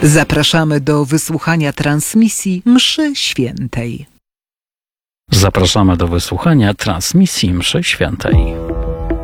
Zapraszamy do wysłuchania transmisji mszy świętej. Zapraszamy do wysłuchania transmisji mszy świętej.